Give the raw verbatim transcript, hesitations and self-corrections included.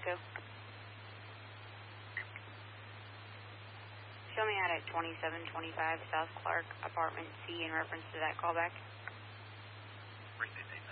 Echo. Show me out at twenty-seven twenty-five South Clark, apartment C, in reference to that callback. Birthday date.